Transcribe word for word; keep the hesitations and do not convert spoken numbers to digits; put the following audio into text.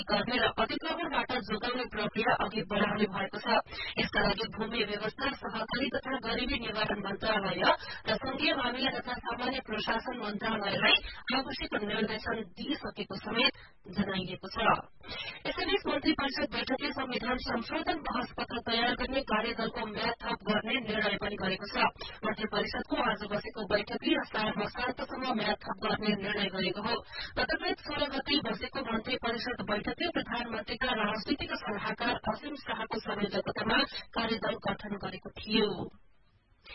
गर्ने र अतिक्रमणबाट जोगाउने प्रक्रिया अघि बढ़ाउने भएको छ। यसका लागि भूमि व्यवस्था, सहकारी तथा गरीबी निवारण मन्त्रालय र संघीय मामिला तथा सामान्य प्रशासन मन्त्रालयलाई आवश्यक निर्देशन दिइसकेको समेत जनाइएको छ। यसैबीच मन्त्री परिषद बैठकले संविधान संशोधन बहस पत्र तयार गर्ने कार्यदलको म्याद थप गर्ने निर्णय पनि गरेको छ। मन्त्री परिषदको आज बसेको बैठकले असार मसान्तसम्म म्याद थप गर्ने निर्णय गरेको हो। गत सोह्र गते बसेको मन्त्री परिषद बैठकले प्रधानमन्त्रीका राजनीतिक सल्लाहकार असीम शाहको संयोजकतामा कार्यदल गठन गरेको थियो।